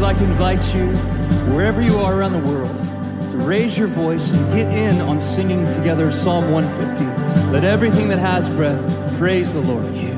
like to invite you, wherever you are around the world, to raise your voice and get in on singing together Psalm 150. Let everything that has breath praise the Lord.